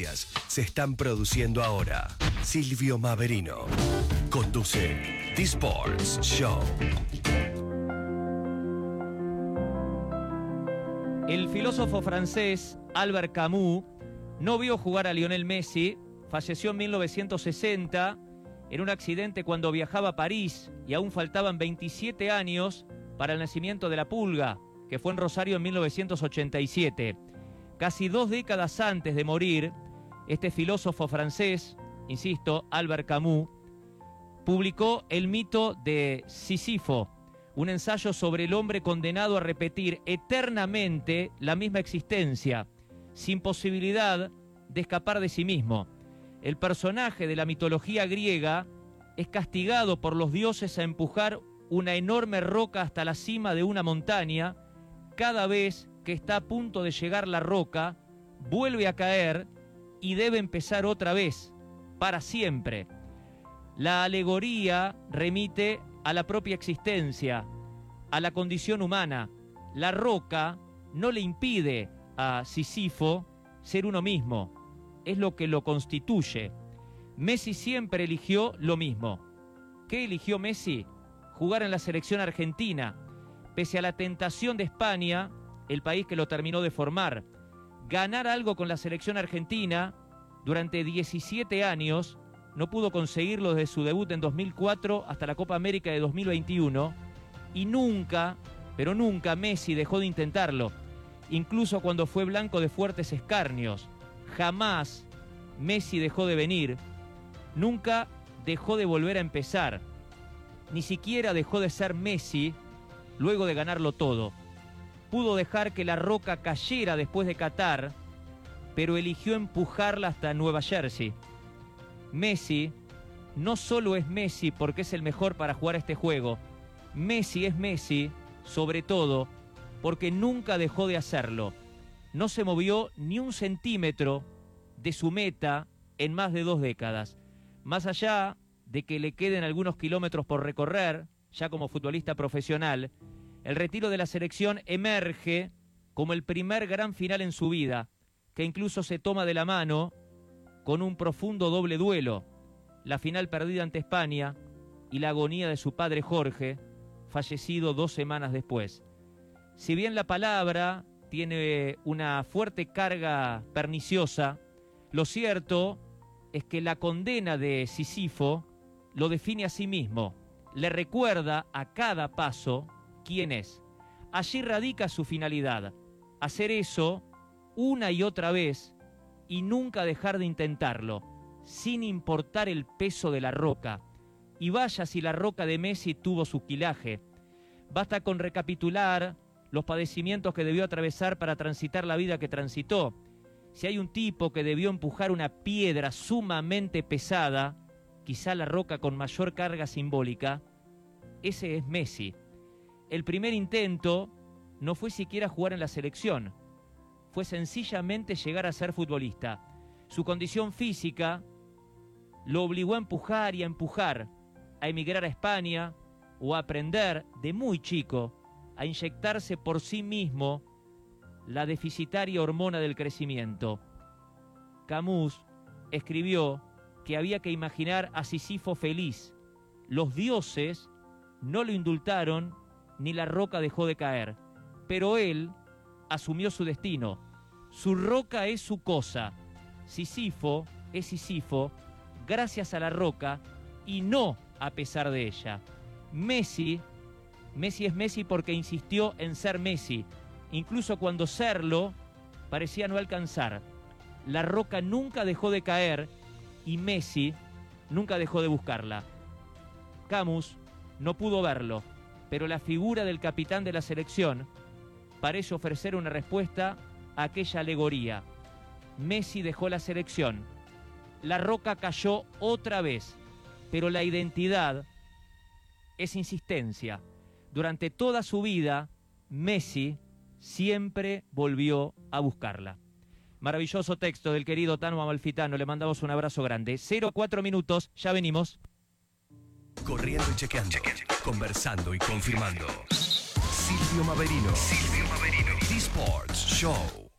noticias se están produciendo ahora. Silvio Maverino conduce The Sports Show. El filósofo francés Albert Camus no vio jugar a Lionel Messi. Falleció en 1960 en un accidente cuando viajaba a París y aún faltaban 27 años para el nacimiento de la Pulga, que fue en Rosario en 1987. Casi 2 décadas antes de morir, este filósofo francés, insisto, Albert Camus, publicó El mito de Sísifo, un ensayo sobre el hombre condenado a repetir eternamente la misma existencia, sin posibilidad de escapar de sí mismo. El personaje de la mitología griega es castigado por los dioses a empujar una enorme roca hasta la cima de una montaña. Cada vez que está a punto de llegar la roca, vuelve a caer y debe empezar otra vez, para siempre. La alegoría remite a la propia existencia, a la condición humana. La roca no le impide a Sísifo ser uno mismo, es lo que lo constituye. Messi siempre eligió lo mismo. ¿Qué eligió Messi? Jugar en la selección argentina, pese a la tentación de España, el país que lo terminó de formar. Ganar algo con la selección argentina durante 17 años, no pudo conseguirlo desde su debut en 2004 hasta la Copa América de 2021, y nunca, pero nunca Messi dejó de intentarlo, incluso cuando fue blanco de fuertes escarnios. Jamás Messi dejó de venir, nunca dejó de volver a empezar, ni siquiera dejó de ser Messi luego de ganarlo todo. Pudo dejar que la roca cayera después de Qatar, pero eligió empujarla hasta Nueva Jersey. Messi no solo es Messi porque es el mejor para jugar este juego. Messi es Messi, sobre todo, porque nunca dejó de hacerlo. No se movió ni un centímetro de su meta en más de 2 décadas. Más allá de que le queden algunos kilómetros por recorrer, ya como futbolista profesional, el retiro de la selección emerge como el primer gran final en su vida, que incluso se toma de la mano con un profundo doble duelo: la final perdida ante España y la agonía de su padre Jorge, fallecido 2 semanas después. Si bien la palabra tiene una fuerte carga perniciosa, lo cierto es que la condena de Sísifo lo define a sí mismo, le recuerda a cada paso quién es. Allí radica su finalidad: hacer eso una y otra vez y nunca dejar de intentarlo, sin importar el peso de la roca. Y vaya si la roca de Messi tuvo su quilaje. Basta con recapitular los padecimientos que debió atravesar para transitar la vida que transitó. Si hay un tipo que debió empujar una piedra sumamente pesada, quizá la roca con mayor carga simbólica, ese es Messi. El primer intento no fue siquiera jugar en la selección, fue sencillamente llegar a ser futbolista. Su condición física lo obligó a empujar y a empujar, a emigrar a España o a aprender de muy chico a inyectarse por sí mismo la deficitaria hormona del crecimiento. Camus escribió que había que imaginar a Sísifo feliz. Los dioses no lo indultaron ni la roca dejó de caer, pero él asumió su destino. Su roca es su cosa. Sísifo es Sísifo gracias a la roca y no a pesar de ella. Messi es Messi porque insistió en ser Messi, incluso cuando serlo parecía no alcanzar. La roca nunca dejó de caer y Messi nunca dejó de buscarla. Camus no pudo verlo, pero la figura del capitán de la selección parece ofrecer una respuesta a aquella alegoría. Messi dejó la selección, la roca cayó otra vez, pero la identidad es insistencia. Durante toda su vida, Messi siempre volvió a buscarla. Maravilloso texto del querido Tano Amalfitano, le mandamos un abrazo grande. 0-4 minutos, ya venimos. Corriendo y chequeando, conversando y confirmando. Silvio Maverino. The Sports Show.